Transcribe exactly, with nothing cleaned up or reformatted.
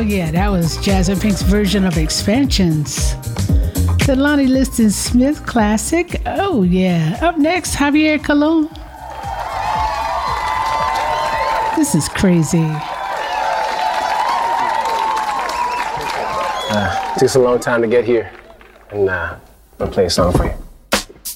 yeah, that was Jasmine Pink's version of Expansions. The Lonnie Liston Smith classic. Oh, yeah. Up next, Javier Colon. This is crazy. Uh, it took us a long time to get here. And uh, I'm going to play a song for you.